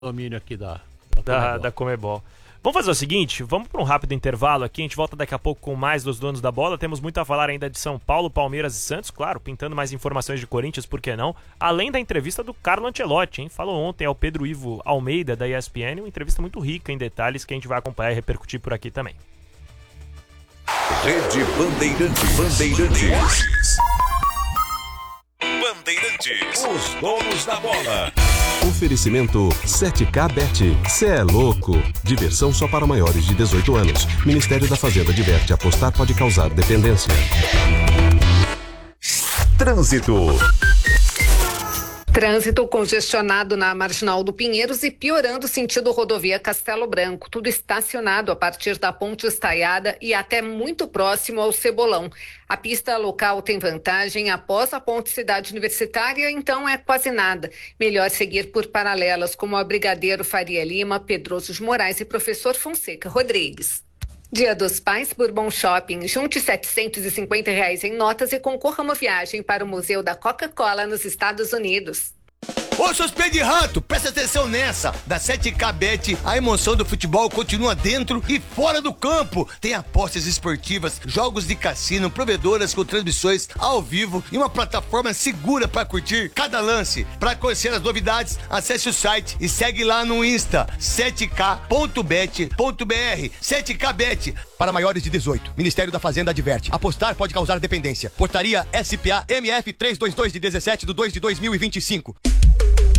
domínio aqui da Conmebol. Vamos fazer o seguinte, vamos para um rápido intervalo aqui, a gente volta daqui a pouco com mais dos donos da bola, temos muito a falar ainda de São Paulo, Palmeiras e Santos, claro, pintando mais informações de Corinthians, por que não? Além da entrevista do Carlo Ancelotti, hein? Falou ontem ao Pedro Ivo Almeida da ESPN, uma entrevista muito rica em detalhes que a gente vai acompanhar e repercutir por aqui também. Rede Bandeirantes. Os donos da bola. Oferecimento 7K Bet. Cê é louco. Diversão só para maiores de 18 anos. Ministério da Fazenda diverte. Apostar pode causar dependência. Trânsito congestionado na Marginal do Pinheiros e piorando sentido rodovia Castelo Branco. Tudo estacionado a partir da Ponte Estaiada e até muito próximo ao Cebolão. A pista local tem vantagem após a Ponte Cidade Universitária, então é quase nada. Melhor seguir por paralelas como a Brigadeiro Faria Lima, Pedroso de Moraes e Professor Fonseca Rodrigues. Dia dos Pais Bourbon Shopping. Junte R$750 em notas e concorra a uma viagem para o Museu da Coca-Cola nos Estados Unidos. Ô, seus pés de rato, presta atenção nessa. Da 7K Bet, a emoção do futebol continua dentro e fora do campo. Tem apostas esportivas, jogos de cassino, provedoras com transmissões ao vivo e uma plataforma segura para curtir cada lance. Para conhecer as novidades, acesse o site e segue lá no Insta, 7k.bet.br. 7K Bet, para maiores de 18. Ministério da Fazenda adverte. Apostar pode causar dependência. Portaria SPA MF 322 de 17/2/2025.